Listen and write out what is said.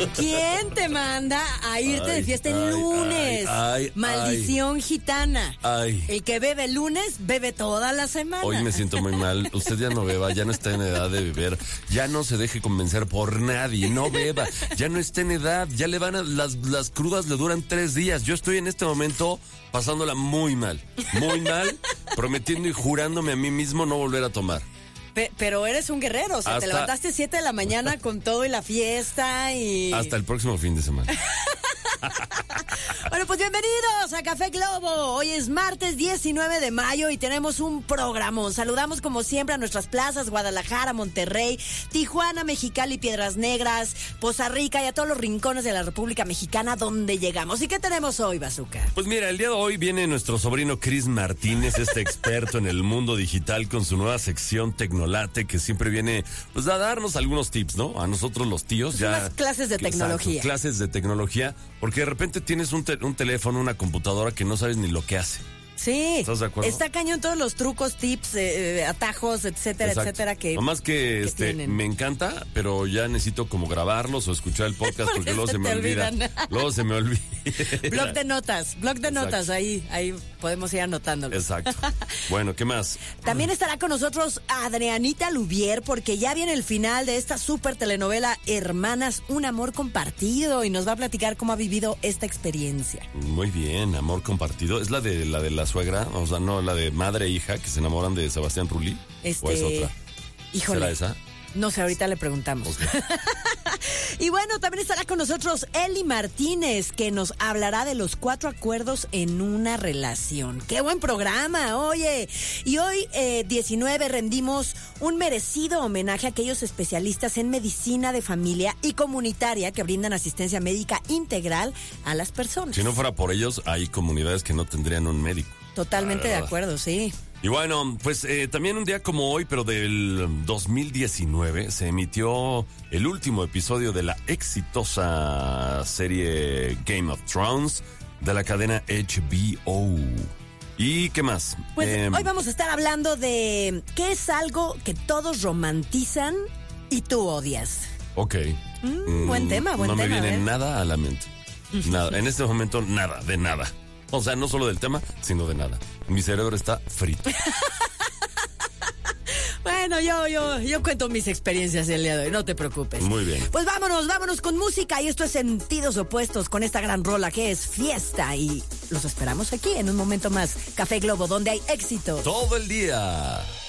¿Quién te manda a irte de fiesta el lunes? Maldición gitana. El que bebe el lunes, bebe toda la semana. Hoy me siento muy mal. Usted ya no beba, ya no está en edad de beber. Ya no se deje convencer por nadie. No beba. Ya no está en edad. Ya le van a... Las crudas le duran 3 días. Yo estoy en este momento pasándola muy mal. Muy mal. Prometiendo y jurándome a mí mismo no volver a tomar. Pero eres un guerrero, o sea, te levantaste 7 de la mañana con todo y la fiesta y... Hasta el próximo fin de semana. Bueno, pues bienvenidos a Café Globo. Hoy es martes 19 de mayo y tenemos un programón. Saludamos como siempre a nuestras plazas, Guadalajara, Monterrey, Tijuana, Mexicali, Piedras Negras, Poza Rica y a todos los rincones de la República Mexicana donde llegamos. ¿Y qué tenemos hoy, Bazooka? Pues mira, el día de hoy viene nuestro sobrino Chris Martínez, experto en el mundo digital con su nueva sección Tecnolate, que siempre viene pues a darnos algunos tips, ¿no? A nosotros los tíos. Ya unas clases de tecnología. Exacto, clases de tecnología, porque de repente tienes un teléfono, una computadora que no sabes ni lo que hace. Sí, ¿estás de acuerdo? Está cañón todos los trucos, tips, atajos, etcétera, etcétera que nomás que tienen. Me encanta, pero ya necesito como grabarlos o escuchar el podcast porque luego se me olvida. Luego se me olvida. Blog de notas, ahí podemos ir anotándolo. Exacto. Bueno, ¿qué más? También estará con nosotros Adrianita Lubier porque ya viene el final de esta súper telenovela Hermanas, un amor compartido y nos va a platicar cómo ha vivido esta experiencia. Muy bien, amor compartido. ¿Es la de la suegra? O sea, no, la de madre e hija que se enamoran de Sebastián Rulli. ¿O es otra? Híjole. ¿Será esa? No sé, ahorita le preguntamos. Okay. Y bueno, también estará con nosotros Eli Martínez, que nos hablará de los 4 acuerdos en una relación. ¡Qué buen programa! Oye, y hoy, 19, rendimos un merecido homenaje a aquellos especialistas en medicina de familia y comunitaria que brindan asistencia médica integral a las personas. Si no fuera por ellos, hay comunidades que no tendrían un médico. Totalmente de acuerdo, sí. Y bueno, pues también un día como hoy, pero del 2019, se emitió el último episodio de la exitosa serie Game of Thrones de la cadena HBO. ¿Y qué más? Pues hoy vamos a estar hablando de qué es algo que todos romantizan y tú odias. Ok. Buen tema, no me viene nada a la mente. Nada, en este momento nada, de nada. O sea, no solo del tema, sino de nada. Mi cerebro está frito. Bueno, yo cuento mis experiencias el día de hoy, no te preocupes. Muy bien. Pues vámonos con música y esto es Sentidos Opuestos con esta gran rola que es Fiesta y los esperamos aquí en un momento más. Café Globo, donde hay éxito. Todo el día.